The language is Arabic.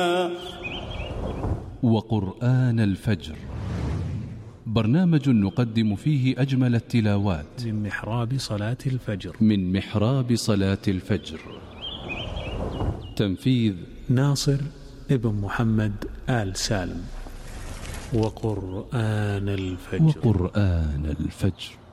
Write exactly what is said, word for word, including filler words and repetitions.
وقرآن الفجر، برنامج نقدم فيه أجمل التلاوات من محراب صلاة الفجر من محراب صلاة الفجر. تنفيذ ناصر ابن محمد آل سالم. وقرآن الفجر وقرآن الفجر